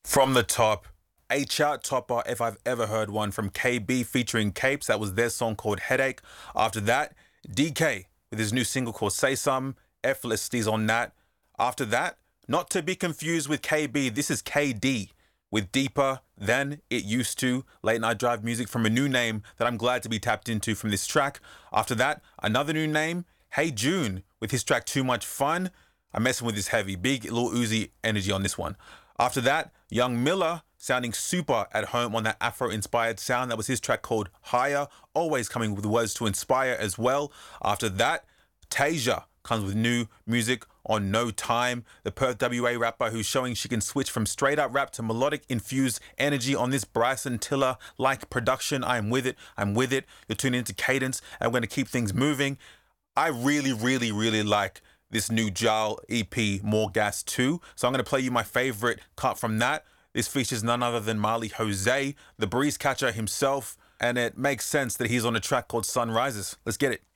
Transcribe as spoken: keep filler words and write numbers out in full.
From the top, a chart topper if I've ever heard one from K B featuring Capes. That was their song called Headache. After that, D K with his new single called Say Some. Effortlessly's on that. After that, not to be confused with K B, this is K D with Deeper Than It Used To. Late Night Drive music from a new name that I'm glad to be tapped into from this track. After that, another new name, Hey June with his track Too Much Fun. I'm messing with this heavy. Big Lil Uzi energy on this one. After that, Young Miller sounding super at home on that Afro-inspired sound. That was his track called Higher, always coming with words to inspire as well. After that, Tasia comes with new music on No Time, the Perth W A rapper who's showing she can switch from straight up rap to melodic infused energy on this Bryson Tiller-like production. I am with it, I'm with it. You're tuning into Cadence, and I'm going to keep things moving. I really, really, really like this new Jal E P, More Gas two. So I'm going to play you my favorite cut from that. This features none other than Marley Jose, the breeze catcher himself, and it makes sense that he's on a track called Sunrises. Let's get it.